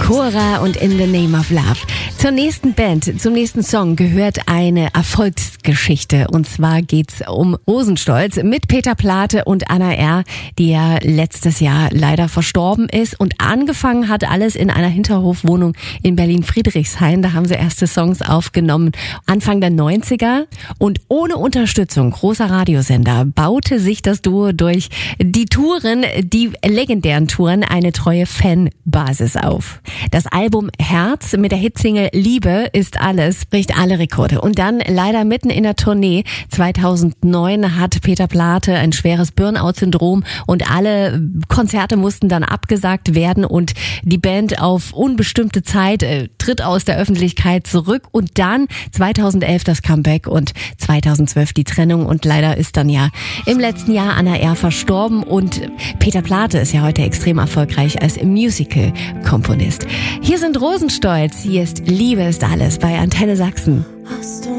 Cora und In the Name of Love. Zur nächsten Band, zum nächsten Song gehört eine Erfolgsgeschichte. Und zwar geht's um Rosenstolz mit Peter Plate und Anna R., die ja letztes Jahr leider verstorben ist. Und angefangen hat alles in einer Hinterhofwohnung in Berlin-Friedrichshain. Da haben sie erste Songs aufgenommen, Anfang der 90er. Und ohne Unterstützung großer Radiosender baute sich das Duo durch die Touren, die legendären Touren, eine treue Fanbasis auf. Das Album Herz mit der Hitsingle Liebe ist alles bricht alle Rekorde. Und dann leider mitten in der Tournee 2009 hat Peter Plate ein schweres Burnout-Syndrom und alle Konzerte mussten dann abgesagt werden und die Band auf unbestimmte Zeit tritt aus der Öffentlichkeit zurück und dann 2011 das Comeback und 2012 die Trennung und leider ist dann ja im letzten Jahr Anna R. verstorben und Peter Plate ist ja heute extrem erfolgreich als Musical-Komponist. Hier sind Rosenstolz, hier ist Liebe ist alles bei Antenne Sachsen.